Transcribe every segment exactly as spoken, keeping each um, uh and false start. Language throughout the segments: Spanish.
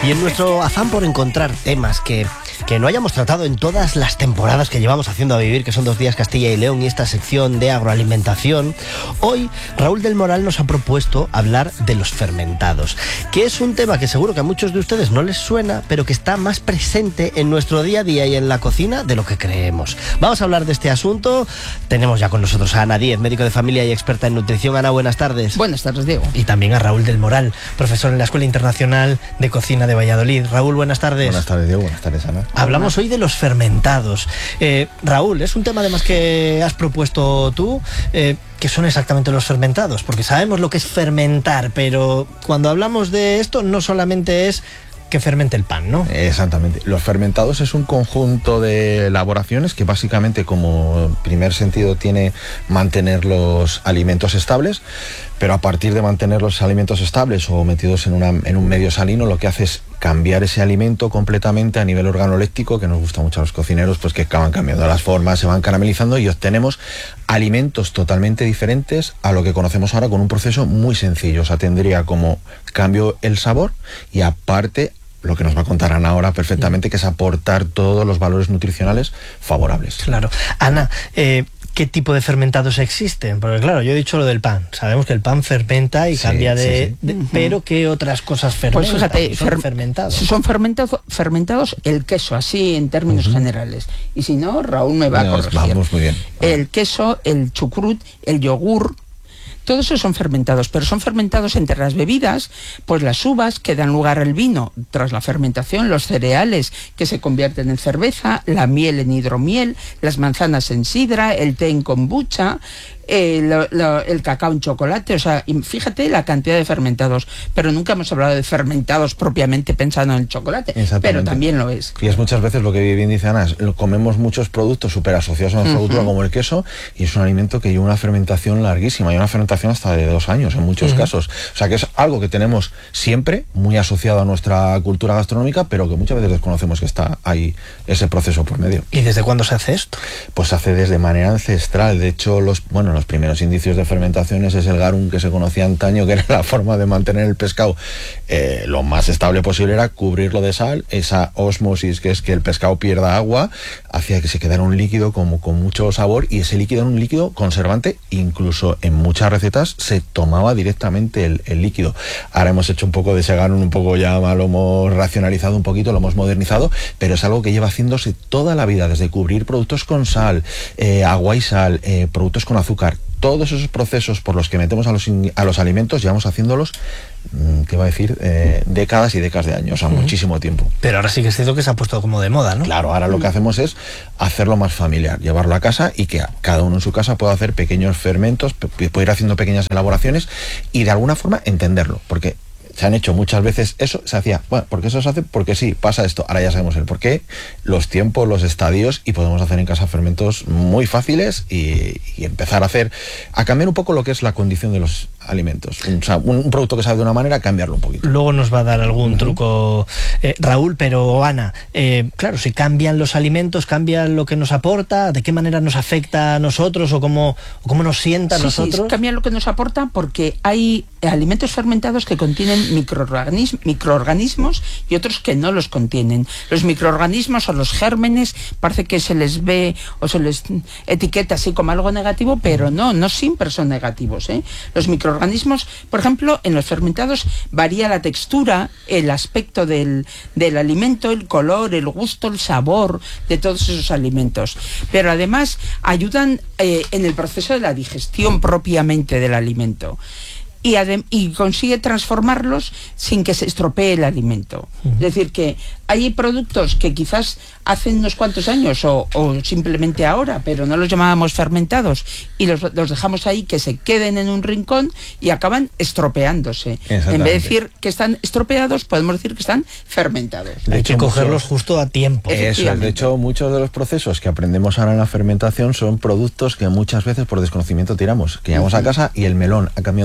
Y en nuestro afán por encontrar temas que, que no hayamos tratado en todas las temporadas que llevamos haciendo A Vivir, que son Dos Días Castilla y León y esta sección de agroalimentación, hoy Raúl del Moral nos ha propuesto hablar de los fermentados, que es un tema que seguro que a muchos de ustedes no les suena, pero que está más presente en nuestro día a día y en la cocina de lo que creemos. Vamos a hablar de este asunto. Tenemos ya con nosotros a Ana Díez, médico de familia y experta en nutrición. Ana, buenas tardes. Buenas tardes, Diego. Y también a Raúl del Moral, profesor en la Escuela Internacional de Cocina de Valladolid. Raúl, buenas tardes. Buenas tardes, Diego. Buenas tardes, Ana. Hablamos hoy de los fermentados. Eh, Raúl, es un tema además que has propuesto tú. Eh, ¿Qué son exactamente los fermentados? Porque sabemos lo que es fermentar, pero cuando hablamos de esto no solamente es que fermente el pan, ¿no? Exactamente. Los fermentados es un conjunto de elaboraciones que básicamente, como primer sentido, tiene mantener los alimentos estables, pero a partir de mantener los alimentos estables o metidos en, una, en un medio salino, lo que hace es cambiar ese alimento completamente a nivel organoléptico, que nos gusta mucho a los cocineros, pues que acaban cambiando las formas, se van caramelizando y obtenemos alimentos totalmente diferentes a lo que conocemos ahora con un proceso muy sencillo. O sea, tendría como cambio el sabor y aparte lo que nos va a contar Ana ahora perfectamente, que es aportar todos los valores nutricionales favorables. Claro. Ana, eh, ¿qué tipo de fermentados existen? Porque claro, yo he dicho lo del pan. Sabemos que el pan fermenta y sí, cambia de, sí, sí. de... Pero ¿qué otras cosas fermentan? Pues fíjate, son fer fermentados. Son fermentados, fermentados el queso, así en términos uh-huh. generales. Y si no, Raúl me va no, a corregir. Vamos muy bien. El queso, el chucrut, el yogur... Todos esos son fermentados, pero son fermentados entre las bebidas, pues las uvas que dan lugar al vino tras la fermentación, los cereales que se convierten en cerveza, la miel en hidromiel, las manzanas en sidra, el té en kombucha, el, lo, el cacao en chocolate. O sea, fíjate la cantidad de fermentados, pero nunca hemos hablado de fermentados propiamente pensando en el chocolate, pero también lo es. Y es muchas veces lo que bien dice Ana, es, comemos muchos productos súper asociados a nuestra uh-huh. cultura, como el queso, y es un alimento que lleva una fermentación larguísima, y una fermentación hasta de dos años en muchos uh-huh. casos. O sea que es algo que tenemos siempre muy asociado a nuestra cultura gastronómica, pero que muchas veces desconocemos que está ahí ese proceso por medio. ¿Y desde cuándo se hace esto? Pues se hace desde manera ancestral. De hecho, los bueno los primeros indicios de fermentaciones es el garum que se conocía antaño, que era la forma de mantener el pescado eh, lo más estable posible, era cubrirlo de sal. Esa ósmosis, que es que el pescado pierda agua, hacía que se quedara un líquido como con mucho sabor, y ese líquido era un líquido conservante. Incluso en muchas recetas se tomaba directamente el, el líquido. Ahora hemos hecho un poco de ese garum, un poco ya lo hemos racionalizado un poquito, lo hemos modernizado, pero es algo que lleva haciéndose toda la vida, desde cubrir productos con sal, eh, agua y sal, eh, productos con azúcar. Todos esos procesos por los que metemos a los, a los alimentos llevamos haciéndolos, ¿qué va a decir? Eh, décadas y décadas de años, o sea, uh-huh. muchísimo tiempo. Pero ahora sí que es cierto que se ha puesto como de moda, ¿no? Claro, ahora lo que hacemos es hacerlo más familiar, llevarlo a casa y que cada uno en su casa pueda hacer pequeños fermentos, pueda ir haciendo pequeñas elaboraciones y de alguna forma entenderlo, porque se han hecho muchas veces eso, se hacía, bueno, ¿por qué eso se hace? Porque sí, pasa esto, ahora ya sabemos el porqué, los tiempos, los estadios, y podemos hacer en casa fermentos muy fáciles y, y empezar a hacer, a cambiar un poco lo que es la condición de los alimentos. Un, o sea, un, un producto que sabe de una manera, cambiarlo un poquito. Luego nos va a dar algún uh-huh. truco eh, Raúl, pero Ana, eh, claro, si cambian los alimentos, cambian lo que nos aporta, ¿de qué manera nos afecta a nosotros o cómo, o cómo nos sienta a sí, nosotros? Sí, cambian lo que nos aporta porque hay alimentos fermentados que contienen microorganismos, microorganismos y otros que no los contienen. Los microorganismos o los gérmenes parece que se les ve o se les etiqueta así como algo negativo, pero no, no siempre son negativos, ¿eh? Los microorganismos, por ejemplo, en los fermentados varía la textura, el aspecto del, del alimento, el color, el gusto, el sabor de todos esos alimentos. Pero además ayudan eh, en el proceso de la digestión propiamente del alimento. Y, y consigue transformarlos sin que se estropee el alimento. Uh-huh. Es decir, que hay productos que quizás hace unos cuantos años o, o simplemente ahora, pero no los llamábamos fermentados y los, los dejamos ahí que se queden en un rincón y acaban estropeándose. En vez de decir que están estropeados, podemos decir que están fermentados. Hay que cogerlos justo a tiempo. Eso es, de hecho, muchos de los procesos que aprendemos ahora en la fermentación son productos que muchas veces por desconocimiento tiramos. Que llevamos uh-huh. a casa y el melón ha cambiado un poquito de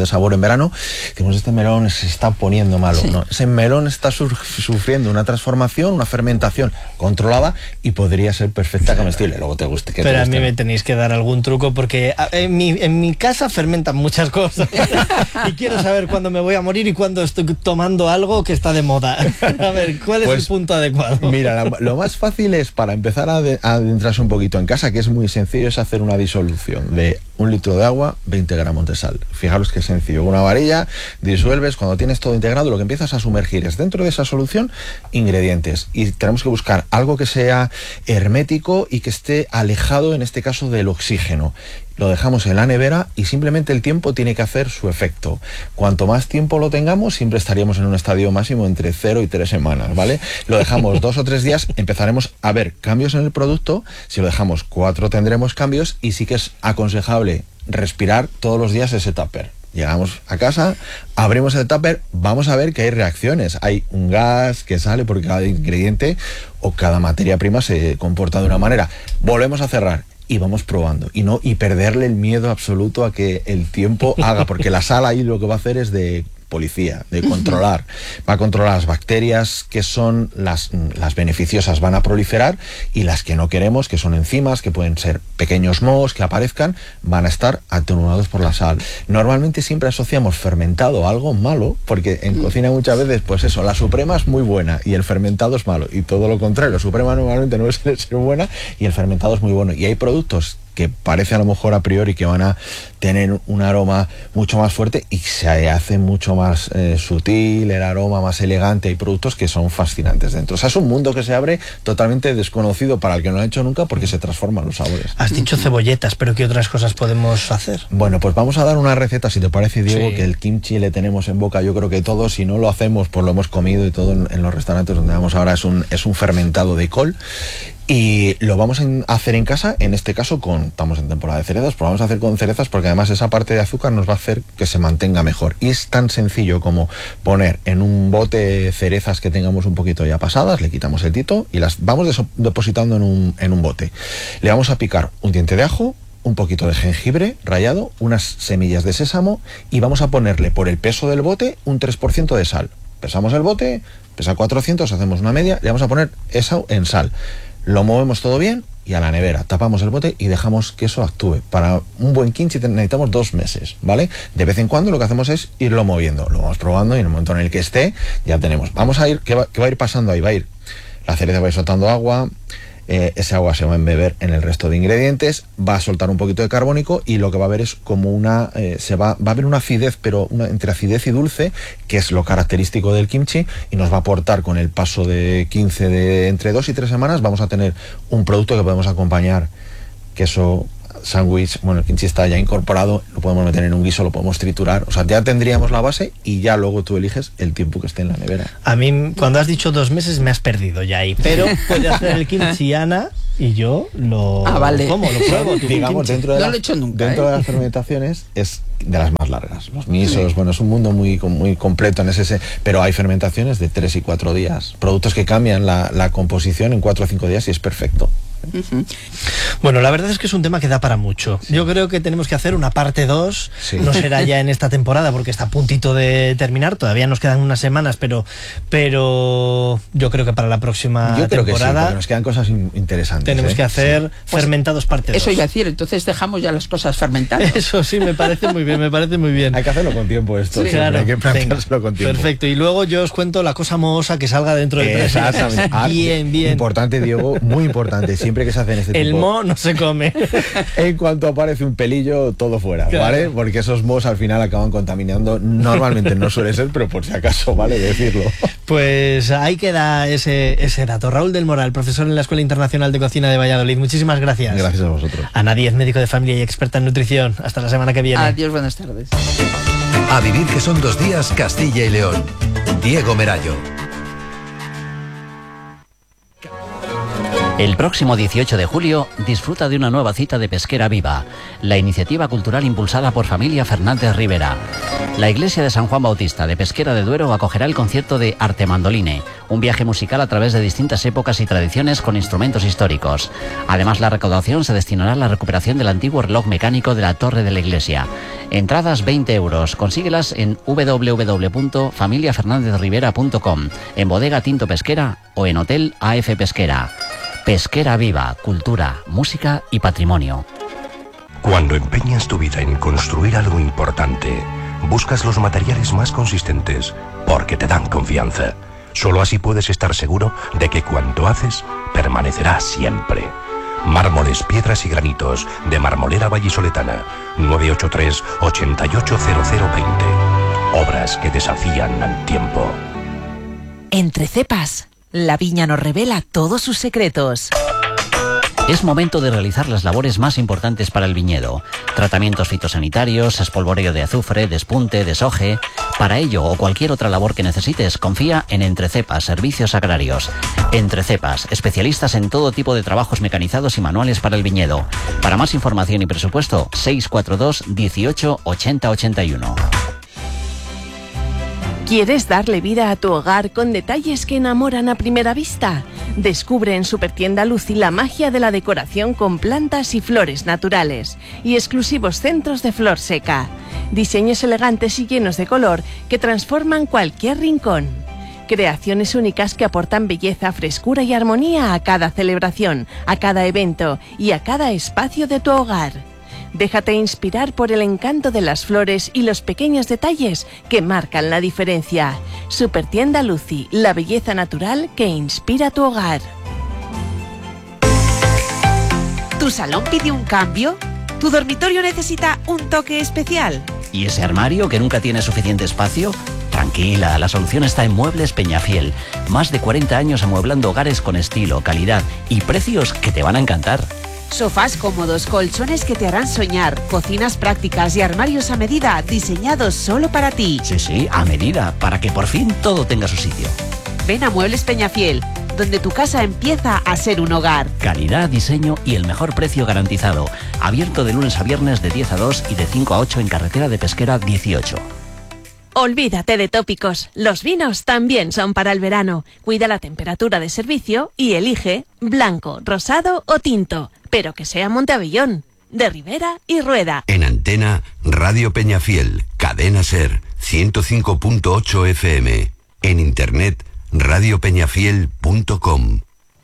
de sabor en verano, decimos, este melón se está poniendo malo. Sí. No, ese melón está sur- sufriendo una transformación, una fermentación controlada y podría ser perfecta comestible. Luego te guste que Pero te a guste, mí ¿no? me tenéis que dar algún truco porque en mi, en mi casa fermentan muchas cosas y quiero saber cuándo me voy a morir y cuándo estoy tomando algo que está de moda. A ver, ¿cuál es Pues, el punto adecuado? Mira, la, lo más fácil es, para empezar a, de, a adentrarse un poquito en casa, que es muy sencillo, es hacer una disolución de un litro de agua, veinte gramos de sal. Fijaros qué sencillo. Con una varilla disuelves, cuando tienes todo integrado, lo que empiezas a sumergir es dentro de esa solución ingredientes. Y tenemos que buscar algo que sea hermético y que esté alejado, en este caso, del oxígeno. Lo dejamos en la nevera y simplemente el tiempo tiene que hacer su efecto. Cuanto más tiempo lo tengamos, siempre estaríamos en un estadio máximo entre cero y tres semanas, ¿vale? Lo dejamos dos o tres días, empezaremos a ver cambios en el producto. Si lo dejamos cuatro, tendremos cambios, y sí que es aconsejable respirar todos los días ese tupper. Llegamos a casa, abrimos el tupper, vamos a ver que hay reacciones. Hay un gas que sale porque cada ingrediente o cada materia prima se comporta de una manera. Volvemos a cerrar y vamos probando. Y no y perderle el miedo absoluto a que el tiempo haga, porque la sal ahí lo que va a hacer es de policía, de controlar. Va a controlar las bacterias que son las, las beneficiosas, van a proliferar, y las que no queremos, que son enzimas, que pueden ser pequeños mohos que aparezcan, van a estar atenuados por la sal. Normalmente siempre asociamos fermentado a algo malo, porque en mm. cocina muchas veces, pues eso, la suprema es muy buena y el fermentado es malo, y todo lo contrario, la suprema normalmente no suele ser buena y el fermentado es muy bueno. Y hay productos que parece a lo mejor a priori que van a tener un aroma mucho más fuerte y se hace mucho más eh, sutil, el aroma más elegante. Hay productos que son fascinantes dentro. O sea, es un mundo que se abre totalmente desconocido para el que no lo ha hecho nunca, porque se transforman los sabores. Has dicho cebolletas, pero ¿qué otras cosas podemos hacer? Bueno, pues vamos a dar una receta, si te parece, Diego, sí. que el kimchi le tenemos en boca, yo creo que todos, si no lo hacemos, pues lo hemos comido, y todo en, en los restaurantes donde vamos ahora es un, es un fermentado de col. Y lo vamos a hacer en casa, en este caso con, estamos en temporada de cerezas, pero vamos a hacer con cerezas porque además esa parte de azúcar nos va a hacer que se mantenga mejor. Y es tan sencillo como poner en un bote cerezas que tengamos un poquito ya pasadas, le quitamos el tito y las vamos depositando en un, en un bote. Le vamos a picar un diente de ajo, un poquito de jengibre rallado, unas semillas de sésamo, y vamos a ponerle por el peso del bote un tres por ciento de sal. Pesamos el bote, pesa cuatrocientos, hacemos una media, le vamos a poner eso en sal. Lo movemos todo bien y a la nevera. Tapamos el bote y dejamos que eso actúe. Para un buen kimchi necesitamos dos meses, ¿vale? De vez en cuando lo que hacemos es irlo moviendo. Lo vamos probando y en el momento en el que esté, ya tenemos. Vamos a ir, ¿qué va, qué va a ir pasando ahí? Va a ir, la cereza va a ir soltando agua, eh, ese agua se va a embeber en el resto de ingredientes, va a soltar un poquito de carbónico, y lo que va a haber es como una, eh, se va, va a haber una acidez, pero una, entre acidez y dulce, que es lo característico del kimchi, y nos va a aportar, con el paso de quince, de entre dos y tres semanas, vamos a tener un producto que podemos acompañar, queso, sándwich. Bueno, el kimchi está ya incorporado, lo podemos meter en un guiso, lo podemos triturar, o sea, ya tendríamos la base, y ya luego tú eliges el tiempo que esté en la nevera. A mí, cuando has dicho dos meses, me has perdido ya ahí, pero puede hacer el kimchi Ana y yo lo ah, vale. ¿cómo? Lo pruebo. Digamos, dentro de, no la, lo he hecho nunca, dentro ¿eh? de las fermentaciones es de las más largas. Los misos, sí. Bueno, es un mundo muy, muy completo en ese, pero hay fermentaciones de tres y cuatro días. Productos que cambian la, la composición en cuatro o cinco días y es perfecto. Uh-huh. Bueno, la verdad es que es un tema que da para mucho. Sí. Yo creo que tenemos que hacer una parte dos. Sí. No será ya en esta temporada porque está a puntito de terminar. Todavía nos quedan unas semanas, pero pero yo creo que para la próxima yo creo temporada que sí, porque nos quedan cosas interesantes. Tenemos ¿eh? que hacer sí. fermentados parte dos. Eso iba a decir, entonces dejamos ya las cosas fermentadas. Eso sí, me parece muy bien, me parece muy bien. Hay que hacerlo con tiempo esto. Sí. Claro, hay que planteárselo con tiempo. Perfecto, y luego yo os cuento la cosa mohosa que salga dentro de tres días. Ah, bien, bien. Importante, Diego, muy importante. Siempre que se hacen este tipo. El moho no se come. En cuanto aparece un pelillo, todo fuera, claro. ¿Vale? Porque esos mohos al final acaban contaminando. Normalmente no suele ser, pero por si acaso, vale decirlo. Pues ahí queda ese, ese dato. Raúl del Moral, profesor en la Escuela Internacional de Cocina de Valladolid. Muchísimas gracias. Gracias a vosotros. Ana Díez, médico de familia y experta en nutrición. Hasta la semana que viene. Adiós, buenas tardes. A vivir, que son dos días, Castilla y León. Diego Merayo. El próximo dieciocho de julio disfruta de una nueva cita de Pesquera Viva, la iniciativa cultural impulsada por Familia Fernández Rivera. La Iglesia de San Juan Bautista de Pesquera de Duero acogerá el concierto de Arte Mandoline, un viaje musical a través de distintas épocas y tradiciones con instrumentos históricos. Además, la recaudación se destinará a la recuperación del antiguo reloj mecánico de la torre de la iglesia. Entradas veinte euros. Consíguelas en w w w punto familia fernández rivera punto com, en Bodega Tinto Pesquera o en Hotel A F Pesquera. Pesquera Viva, cultura, música y patrimonio. Cuando empeñas tu vida en construir algo importante, buscas los materiales más consistentes porque te dan confianza. Solo así puedes estar seguro de que cuanto haces permanecerá siempre. Mármoles, piedras y granitos de Marmolera Vallisoletana. nueve ocho tres, ocho ocho cero cero dos cero. Obras que desafían al tiempo. Entre cepas, la viña nos revela todos sus secretos. Es momento de realizar las labores más importantes para el viñedo. Tratamientos fitosanitarios, espolvoreo de azufre, despunte, desoje. Para ello o cualquier otra labor que necesites, confía en Entrecepas Servicios Agrarios. Entrecepas, especialistas en todo tipo de trabajos mecanizados y manuales para el viñedo. Para más información y presupuesto, seis cuatro dos, dieciocho, ochenta, ochenta y uno. ¿Quieres darle vida a tu hogar con detalles que enamoran a primera vista? Descubre en Supertienda Lucy la magia de la decoración con plantas y flores naturales y exclusivos centros de flor seca. Diseños elegantes y llenos de color que transforman cualquier rincón. Creaciones únicas que aportan belleza, frescura y armonía a cada celebración, a cada evento y a cada espacio de tu hogar. Déjate inspirar por el encanto de las flores y los pequeños detalles que marcan la diferencia. Supertienda Lucy, la belleza natural que inspira tu hogar. ¿Tu salón pide un cambio? ¿Tu dormitorio necesita un toque especial? ¿Y ese armario que nunca tiene suficiente espacio? Tranquila, la solución está en Muebles Peñafiel. Más de cuarenta años amueblando hogares con estilo, calidad y precios que te van a encantar. Sofás cómodos, colchones que te harán soñar, cocinas prácticas y armarios a medida diseñados solo para ti. Sí, sí, a medida, para que por fin todo tenga su sitio. Ven a Muebles Peñafiel, donde tu casa empieza a ser un hogar. Calidad, diseño y el mejor precio garantizado. Abierto de lunes a viernes de diez a dos y de cinco a ocho en Carretera de Pesquera dieciocho. Olvídate de tópicos, los vinos también son para el verano. Cuida la temperatura de servicio y elige blanco, rosado o tinto, pero que sea Monteavellón, de Ribera y Rueda. En antena, Radio Peñafiel, Cadena Ser, ciento cinco punto ocho F M. En internet, radio peñafiel punto com.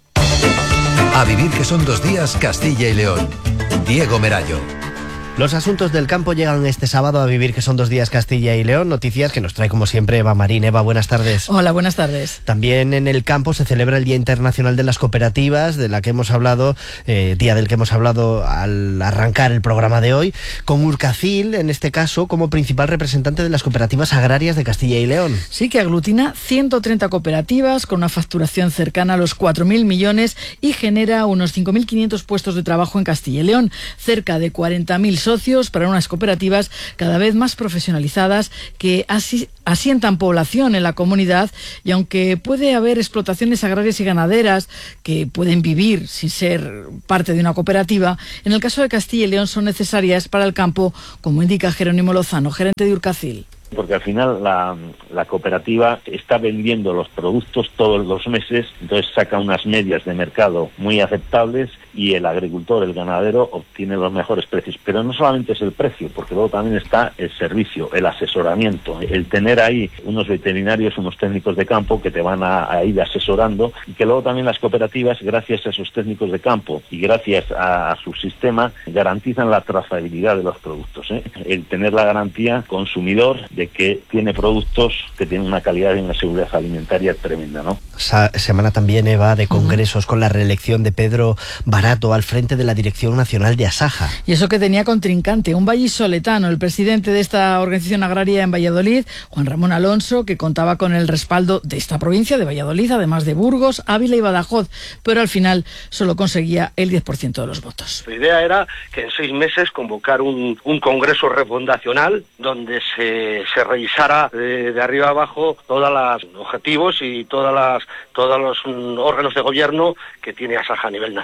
A vivir que son dos días, Castilla y León. Diego Merayo. Los asuntos del campo llegan este sábado a Vivir que son dos días, Castilla y León. Noticias que nos trae como siempre Eva Marín. Eva, buenas tardes. Hola, buenas tardes. También en el campo se celebra el Día Internacional de las Cooperativas, de la que hemos hablado, eh, día del que hemos hablado al arrancar el programa de hoy, con Urcacil, en este caso, como principal representante de las cooperativas agrarias de Castilla y León. Sí, que aglutina ciento treinta cooperativas con una facturación cercana a los cuatro mil millones y genera unos cinco mil quinientos puestos de trabajo en Castilla y León, cerca de cuarenta mil socios para unas cooperativas cada vez más profesionalizadas que asi asientan población en la comunidad, y aunque puede haber explotaciones agrarias y ganaderas que pueden vivir sin ser parte de una cooperativa, en el caso de Castilla y León son necesarias para el campo, como indica Jerónimo Lozano, gerente de Urcacil. Porque al final la, la cooperativa está vendiendo los productos todos los meses, entonces saca unas medias de mercado muy aceptables y el agricultor, el ganadero, obtiene los mejores precios. Pero no solamente es el precio, porque luego también está el servicio, el asesoramiento, el tener ahí unos veterinarios, unos técnicos de campo que te van a, a ir asesorando, y que luego también las cooperativas, gracias a esos técnicos de campo y gracias a, a su sistema, garantizan la trazabilidad de los productos, ¿eh? El tener la garantía consumidor de que tiene productos que tienen una calidad y una seguridad alimentaria tremenda, ¿no? Esa semana también, Eva, de congresos con la reelección de Pedro Barato al frente de la Dirección Nacional de Asaja. Y eso que tenía contrincante, un vallisoletano, el presidente de esta organización agraria en Valladolid, Juan Ramón Alonso, que contaba con el respaldo de esta provincia, de Valladolid, además de Burgos, Ávila y Badajoz, pero al final solo conseguía el diez por ciento de los votos. La idea era que en seis meses convocar un, un congreso refundacional donde se, se revisara de, de arriba a abajo todos los objetivos y todas las, todos los um, órganos de gobierno que tiene Asaja a nivel nacional.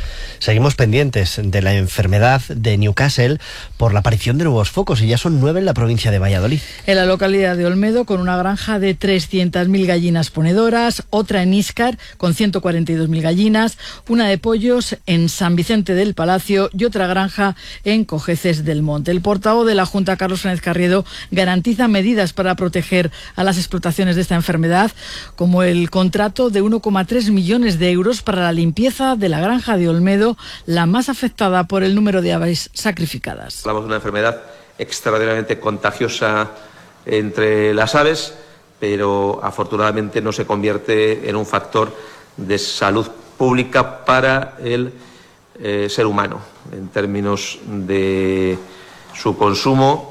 Seguimos pendientes de la enfermedad de Newcastle por la aparición de nuevos focos, y ya son nueve en la provincia de Valladolid. En la localidad de Olmedo, con una granja de trescientas mil gallinas ponedoras, otra en Íscar con ciento cuarenta y dos mil gallinas, una de pollos en San Vicente del Palacio y otra granja en Cojeces del Monte. El portavoz de la Junta, Carlos Fernández Carriedo, garantiza medidas para proteger a las explotaciones de esta enfermedad, como el contrato de uno coma tres millones de euros para la limpieza de la granja de Olmedo, la más afectada por el número de aves sacrificadas. Hablamos de una enfermedad extraordinariamente contagiosa entre las aves, pero afortunadamente no se convierte en un factor de salud pública para el eh, ser humano, en términos de su consumo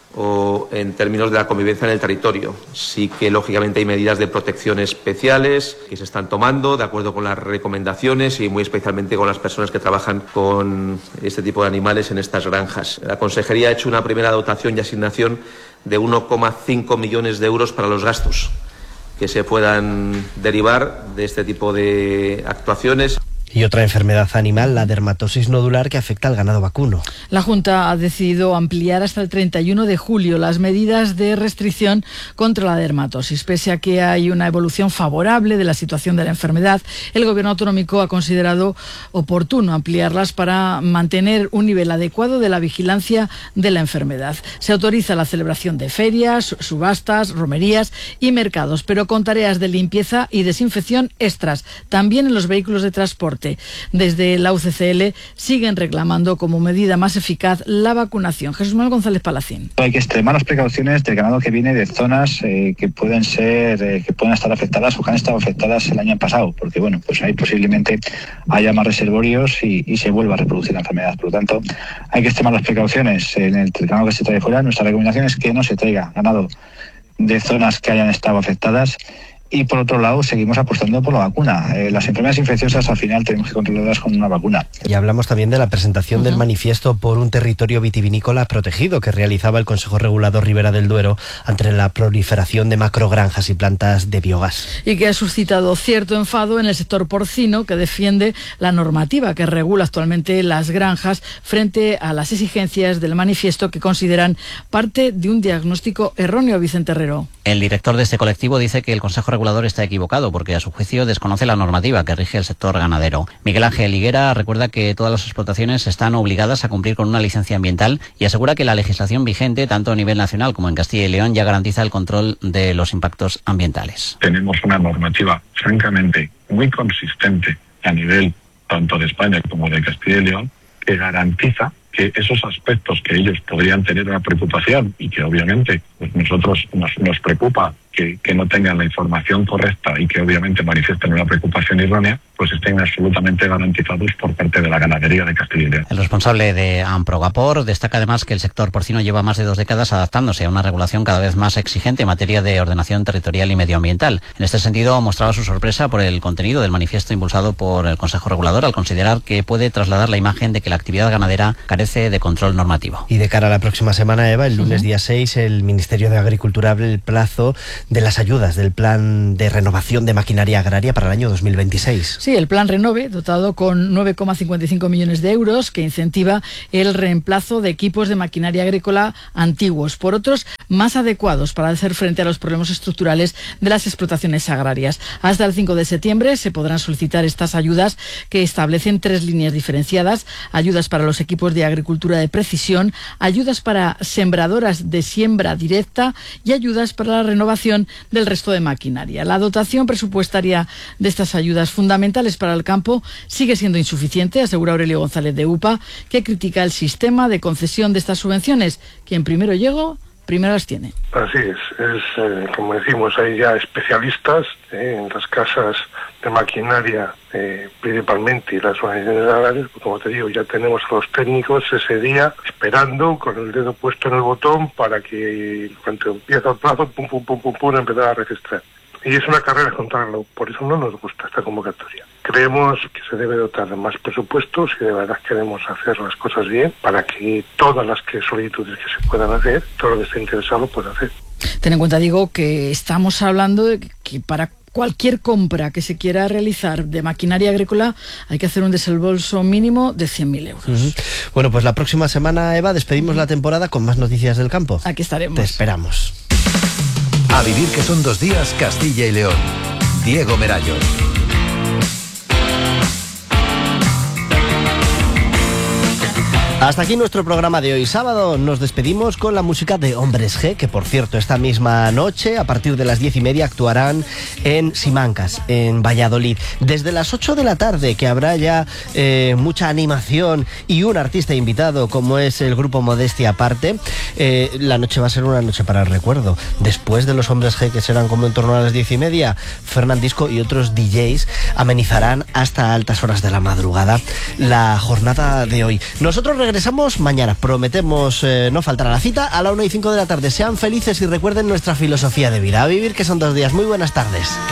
o en términos de la convivencia en el territorio. Sí que lógicamente hay medidas de protección especiales que se están tomando de acuerdo con las recomendaciones y muy especialmente con las personas que trabajan con este tipo de animales en estas granjas. La Consejería ha hecho una primera dotación y asignación de uno coma cinco millones de euros para los gastos que se puedan derivar de este tipo de actuaciones. Y otra enfermedad animal, la dermatosis nodular, que afecta al ganado vacuno. La Junta ha decidido ampliar hasta el treinta y uno de julio las medidas de restricción contra la dermatosis. Pese a que hay una evolución favorable de la situación de la enfermedad, el Gobierno autonómico ha considerado oportuno ampliarlas para mantener un nivel adecuado de la vigilancia de la enfermedad. Se autoriza la celebración de ferias, subastas, romerías y mercados, pero con tareas de limpieza y desinfección extras, también en los vehículos de transporte. Desde la U C C L siguen reclamando como medida más eficaz la vacunación. Jesús Manuel González Palacín. Hay que extremar las precauciones del ganado que viene de zonas eh, que pueden ser, eh, que pueden estar afectadas o que han estado afectadas el año pasado, porque bueno, pues ahí posiblemente haya más reservorios y, y se vuelva a reproducir la enfermedad. Por lo tanto, hay que extremar las precauciones en el ganado que se trae fuera. Nuestra recomendación es que no se traiga ganado de zonas que hayan estado afectadas. Y por otro lado, seguimos apostando por la vacuna. Eh, las enfermedades infecciosas al final tenemos que controlarlas con una vacuna. Y hablamos también de la presentación uh-huh. del manifiesto por un territorio vitivinícola protegido que realizaba el Consejo Regulador Ribera del Duero ante la proliferación de macrogranjas y plantas de biogás. Y que ha suscitado cierto enfado en el sector porcino, que defiende la normativa que regula actualmente las granjas frente a las exigencias del manifiesto, que consideran parte de un diagnóstico erróneo. Vicente Herrero. El director de este colectivo dice que el Consejo Regulador está equivocado porque a su juicio desconoce la normativa que rige el sector ganadero. Miguel Ángel Higuera recuerda que todas las explotaciones están obligadas a cumplir con una licencia ambiental y asegura que la legislación vigente, tanto a nivel nacional como en Castilla y León, ya garantiza el control de los impactos ambientales. Tenemos una normativa francamente muy consistente a nivel tanto de España como de Castilla y León que garantiza que esos aspectos que ellos podrían tener una preocupación y que obviamente pues nosotros nos, nos preocupa que, que no tengan la información correcta y que obviamente manifiesten una preocupación errónea, pues estén absolutamente garantizados por parte de la ganadería de Castilla y León. El responsable de Amprogapor destaca además que el sector porcino lleva más de dos décadas adaptándose a una regulación cada vez más exigente en materia de ordenación territorial y medioambiental. En este sentido, mostraba su sorpresa por el contenido del manifiesto impulsado por el Consejo Regulador al considerar que puede trasladar la imagen de que la actividad ganadera carece de control normativo. Y de cara a la próxima semana, Eva, el lunes uh-huh. día seis, el Ministerio de Agricultura abre el plazo de las ayudas del Plan de Renovación de Maquinaria Agraria para el año dos mil veintiséis. Sí, el Plan Renove, dotado con nueve coma cincuenta y cinco millones de euros, que incentiva el reemplazo de equipos de maquinaria agrícola antiguos por otros más adecuados para hacer frente a los problemas estructurales de las explotaciones agrarias. Hasta el cinco de septiembre se podrán solicitar estas ayudas, que establecen tres líneas diferenciadas: ayudas para los equipos de agricultura de precisión, ayudas para sembradoras de siembra directa y ayudas para la renovación del resto de maquinaria. La dotación presupuestaria de estas ayudas fundamentales para el campo sigue siendo insuficiente, asegura Aurelio González de U P A, que critica el sistema de concesión de estas subvenciones. Quien primero llegó, primero las tiene. Así es, es eh, como decimos, hay ya especialistas eh, en las casas de maquinaria, eh, principalmente, y las organizaciones agrarias, pues como te digo, ya tenemos a los técnicos ese día esperando con el dedo puesto en el botón para que cuando empieza el plazo, pum, pum, pum, pum, pum, empezar a registrar. Y es una carrera contra el reloj, por eso no nos gusta esta convocatoria. Creemos que se debe dotar de más presupuestos y de verdad queremos hacer las cosas bien para que todas las que solicitudes que se puedan hacer, todo lo que esté interesado pueda hacer. Ten en cuenta, digo, que estamos hablando de que para cualquier compra que se quiera realizar de maquinaria agrícola hay que hacer un desembolso mínimo de cien mil euros. Uh-huh. Bueno, pues la próxima semana, Eva, despedimos la temporada con más noticias del campo. Aquí estaremos. Te esperamos. A vivir que son dos días, Castilla y León. Diego Merallo. Hasta aquí nuestro programa de hoy sábado. Nos despedimos con la música de Hombres G, que por cierto esta misma noche a partir de las diez y media actuarán en Simancas, en Valladolid. Desde las ocho de la tarde, que habrá ya eh, mucha animación y un artista invitado como es el grupo Modestia Aparte. Eh, la noche va a ser una noche para el recuerdo. Después de los Hombres G, que serán como en torno a las diez y media, Fernandisco y otros D Js amenizarán hasta altas horas de la madrugada la jornada de hoy. Nosotros regresamos Regresamos mañana, prometemos eh, no faltar a la cita a la una y cinco de la tarde. Sean felices y recuerden nuestra filosofía de vida. A vivir que son dos días. Muy buenas tardes.